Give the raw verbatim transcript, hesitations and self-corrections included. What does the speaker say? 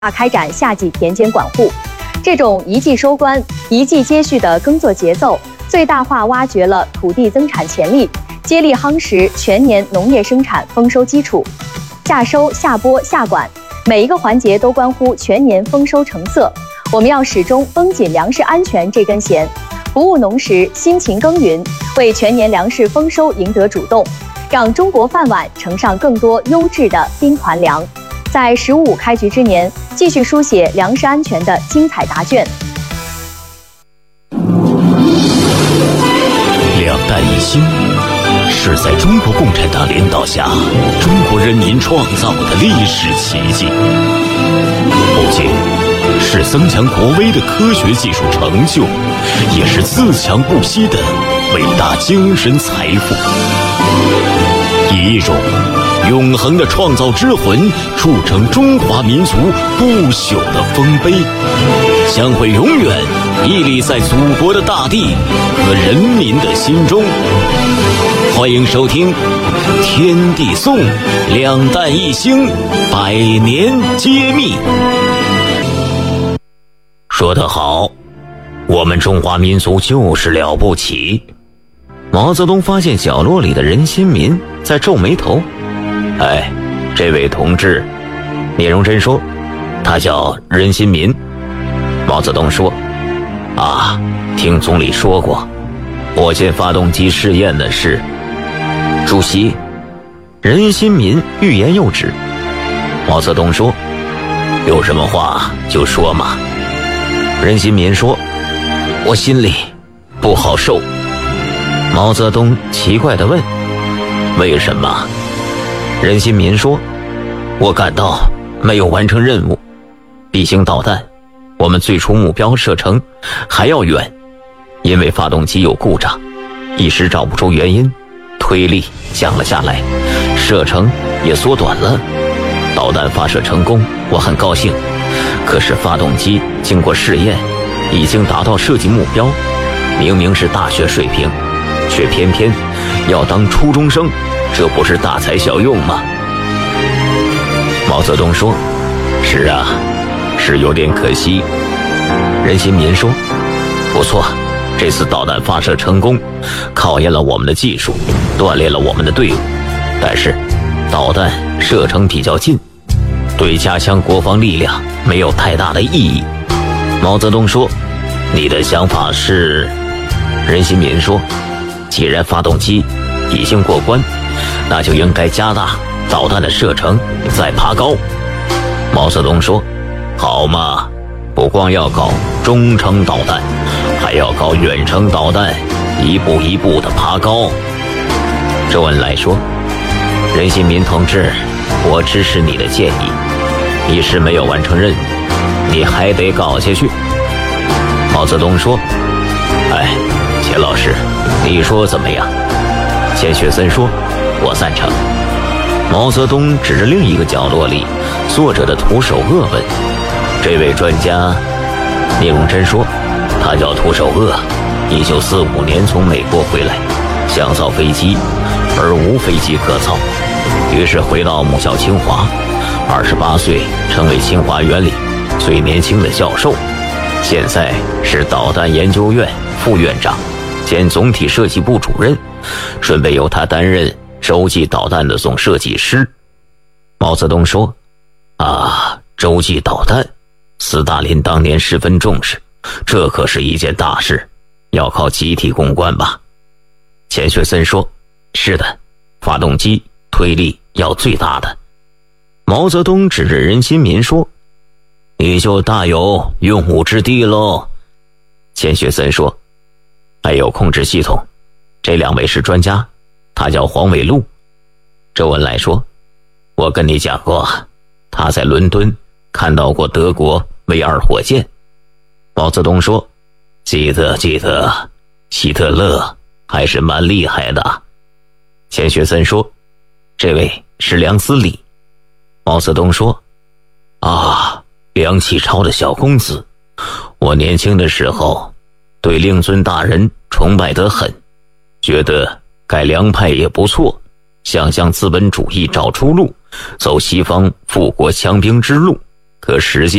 开展夏季田间管护。这种一季收官、一季接续的耕作节奏，最大化挖掘了土地增产潜力，接力夯实全年农业生产丰收基础。夏收、夏播、夏管，每一个环节都关乎全年丰收成色。我们要始终绷紧粮食安全这根弦，不误农时，辛勤耕耘，为全年粮食丰收赢得主动，让中国饭碗盛上更多优质的冰团粮。在“十五五”开局之年，继续书写粮食安全的精彩答卷。 两弹一星是在中国共产党领导下，中国人民创造的历史奇迹，不仅是增强国威的科学技术成就，也是自强不息的伟大精神财富。以一种永恒的创造之魂，铸成中华民族不朽的丰碑，将会永远屹立在祖国的大地和人民的心中。欢迎收听《天地颂》，两弹一星，百年揭秘。说得好，我们中华民族就是了不起。毛泽东发现角落里的任新民在皱眉头。哎，这位同志，聂荣臻说，他叫任新民。毛泽东说，啊，听总理说过，火箭发动机试验的事。主席，任新民欲言又止。毛泽东说，有什么话就说嘛。任新民说，我心里不好受。毛泽东奇怪地问，为什么？任新民说，我感到没有完成任务。B型导弹我们最初目标射程还要远，因为发动机有故障，一时找不出原因，推力降了下来，射程也缩短了。导弹发射成功，我很高兴，可是发动机经过试验已经达到设计目标，明明是大学水平，却偏偏要当初中生，这不是大材小用吗？毛泽东说，是啊，是有点可惜。任新民说，不错，这次导弹发射成功，考验了我们的技术，锻炼了我们的队伍，但是导弹射程比较近，对加强国防力量没有太大的意义。毛泽东说，你的想法是？任新民说，既然发动机已经过关，那就应该加大导弹的射程，再爬高。毛泽东说，好嘛，不光要搞中程导弹，还要搞远程导弹，一步一步的爬高。周恩来说，任新民同志，我支持你的建议，一时没有完成任务，你还得搞下去。毛泽东说，哎，钱老师，你说怎么样？钱学森说，我赞成。毛泽东指着另一个角落里坐着的涂守鄂问，这位专家？聂荣臻说，他叫涂守鄂，一九四五年从美国回来，想造飞机，而无飞机可造，于是回到母校清华，二十八岁成为清华园里最年轻的教授，现在是导弹研究院副院长兼总体设计部主任，准备由他担任洲际导弹的总设计师。毛泽东说，啊，洲际导弹，斯大林当年十分重视，这可是一件大事，要靠集体攻关吧。钱学森说，是的，发动机推力要最大的。毛泽东指着任新民说，你就大有用武之地喽。钱学森说，还有控制系统，这两位是专家，他叫黄伟禄。周恩来说，我跟你讲过，他在伦敦看到过德国 V 二 火箭。毛泽东说，记得记得，希特勒还是蛮厉害的。钱学森说，这位是梁思礼。毛泽东说，啊，梁启超的小公子，我年轻的时候对令尊大人崇拜得很，觉得改良派也不错，想向资本主义找出路，走西方富国强兵之路， 可实际